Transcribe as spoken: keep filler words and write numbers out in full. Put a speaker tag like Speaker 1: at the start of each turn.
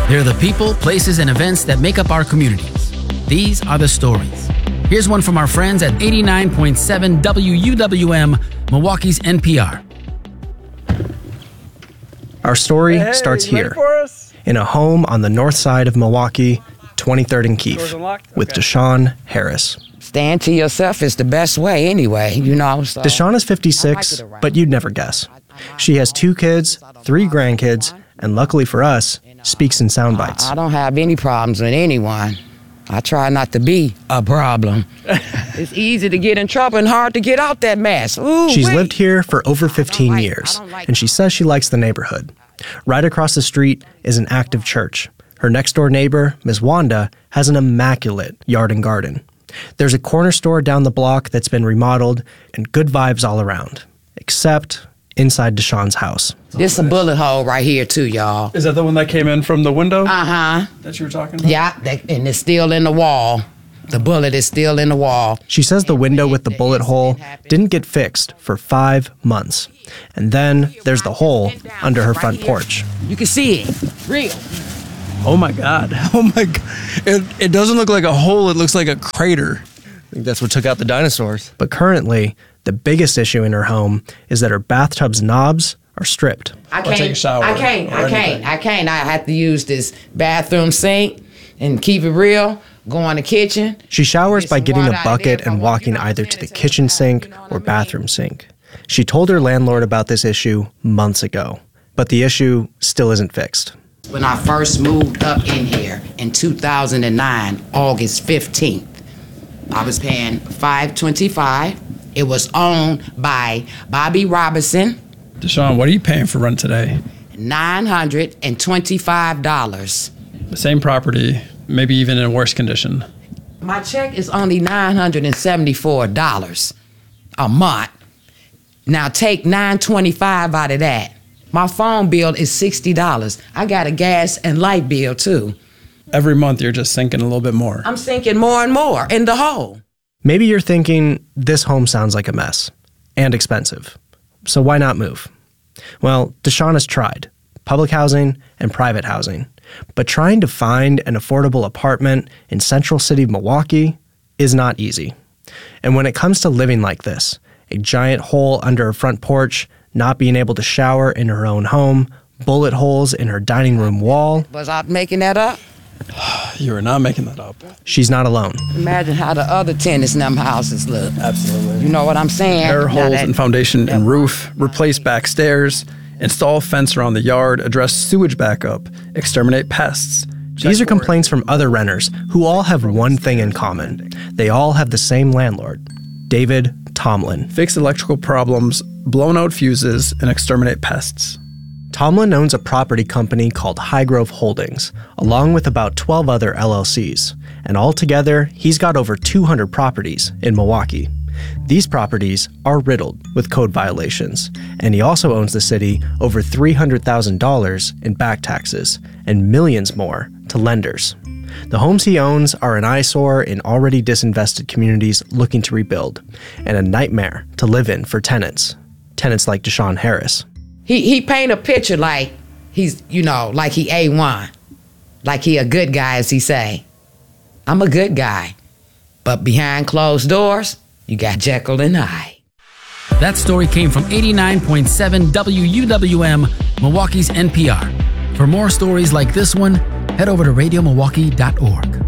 Speaker 1: They're the people, places, and events that make up our communities. These are the stories. Here's one from our friends at eighty-nine point seven W U W M, Milwaukee's N P R.
Speaker 2: Our story
Speaker 3: Hey,
Speaker 2: starts
Speaker 3: you ready
Speaker 2: here,
Speaker 3: for us?
Speaker 2: in a home on the north side of Milwaukee, twenty-third and
Speaker 3: Doors
Speaker 2: Keefe,
Speaker 3: unlocked?
Speaker 2: with
Speaker 3: Okay.
Speaker 2: Deshawn Harris.
Speaker 4: Stand to yourself is the best way anyway, you know. So
Speaker 2: Deshawn is fifty-six, but you'd never guess. She has two kids, three grandkids, and luckily for us, speaks in sound bites.
Speaker 4: I don't have any problems with anyone. I try not to be a problem. It's easy to get in trouble and hard to get out that mess. Ooh,
Speaker 2: She's
Speaker 4: wait.
Speaker 2: lived here for over fifteen
Speaker 4: like-
Speaker 2: years,
Speaker 4: I don't like-
Speaker 2: and she says she likes the neighborhood. Right across the street is an active church. Her next-door neighbor, Miz Wanda, has an immaculate yard and garden. There's a corner store down the block that's been remodeled, and good vibes all around, except inside Deshawn's house.
Speaker 4: There's a bullet hole right here too, y'all.
Speaker 3: Is that the one that came in from the window
Speaker 4: Uh-huh.
Speaker 3: that you were talking about?
Speaker 4: Yeah, they, and it's still in the wall. The bullet is still in the wall.
Speaker 2: She says the window with the bullet hole didn't get fixed for five months. And then there's the hole under her front porch.
Speaker 4: You can see it. Real.
Speaker 3: Oh my God. Oh my God. It, it doesn't look like a hole, it looks like a crater.
Speaker 5: I think that's what took out the dinosaurs.
Speaker 2: But currently, the biggest issue in her home is that her bathtub's knobs are stripped.
Speaker 4: I
Speaker 3: Or
Speaker 4: can't.
Speaker 3: take a shower
Speaker 4: I can't.
Speaker 3: or
Speaker 4: I can't.
Speaker 3: anything.
Speaker 4: I can't. I have to use this bathroom sink and keep it real. Go in the kitchen.
Speaker 2: She showers
Speaker 4: Get
Speaker 2: by
Speaker 4: some
Speaker 2: getting
Speaker 4: water
Speaker 2: a
Speaker 4: out of there
Speaker 2: bucket
Speaker 4: if I
Speaker 2: and
Speaker 4: want,
Speaker 2: walking
Speaker 4: you know what I'm
Speaker 2: either
Speaker 4: saying?
Speaker 2: to the
Speaker 4: It's
Speaker 2: kitchen
Speaker 4: inside,
Speaker 2: sink
Speaker 4: you know what
Speaker 2: or
Speaker 4: I mean?
Speaker 2: bathroom sink. She told her landlord about this issue months ago, but the issue still isn't fixed.
Speaker 4: When I first moved up in here in two thousand nine, August fifteenth, I was paying five twenty-five. It was owned by Bobby Robinson,
Speaker 3: Deshawn, what are you paying for rent today?
Speaker 4: nine hundred twenty-five dollars.
Speaker 3: The same property, maybe even in worse condition.
Speaker 4: My check is only nine hundred seventy-four dollars a month. Now take nine twenty-five out of that. My phone bill is sixty dollars. I got a gas and light bill too.
Speaker 3: Every month you're just sinking a little bit more.
Speaker 4: I'm sinking more and more in the hole.
Speaker 2: Maybe you're thinking, this home sounds like a mess and expensive, so why not move? Well, Deshawn has tried public housing and private housing, but trying to find an affordable apartment in Central City, Milwaukee is not easy. And when it comes to living like this, a giant hole under her front porch, not being able to shower in her own home, bullet holes in her dining room wall,
Speaker 4: Was I making that up?
Speaker 3: You are not making that up.
Speaker 2: she's not alone.
Speaker 4: Imagine how the other tenants in them houses look.
Speaker 3: Absolutely.
Speaker 4: You know what I'm saying?
Speaker 3: Repair
Speaker 4: Now
Speaker 3: holes
Speaker 4: that-
Speaker 3: in foundation and roof, replace back stairs, install fence around the yard, address sewage backup, exterminate pests.
Speaker 2: These are complaints from other renters who all have one thing in common. They all have the same landlord, David Tomlin.
Speaker 3: Fix electrical problems, blown out fuses, and exterminate pests.
Speaker 2: Tomlin owns a property company called Highgrove Holdings, along with about twelve other L L Cs, and altogether, he's got over two hundred properties in Milwaukee. These properties are riddled with code violations, and he also owes the city over three hundred thousand dollars in back taxes and millions more to lenders. The homes he owns are an eyesore in already disinvested communities looking to rebuild, and a nightmare to live in for tenants. Tenants like Deshawn Harris.
Speaker 4: He he paint a picture like he's, you know, like he A one. Like he a good guy, as he say. I'm a good guy. But behind closed doors, you got Jekyll and Hyde.
Speaker 1: That story came from eighty-nine point seven W U W M, Milwaukee's N P R. For more stories like this one, head over to radio milwaukee dot org.